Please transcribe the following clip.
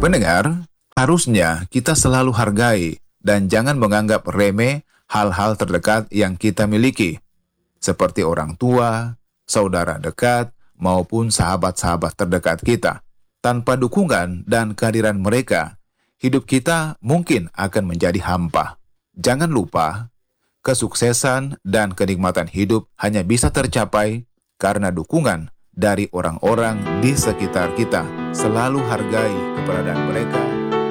Pendengar, harusnya kita selalu hargai dan jangan menganggap remeh hal-hal terdekat yang kita miliki, seperti orang tua, saudara dekat, maupun sahabat-sahabat terdekat kita. Tanpa dukungan dan kehadiran mereka, hidup kita mungkin akan menjadi hampa. Jangan lupa, kesuksesan dan kenikmatan hidup hanya bisa tercapai karena dukungan dari orang-orang di sekitar kita. Selalu hargai keberadaan mereka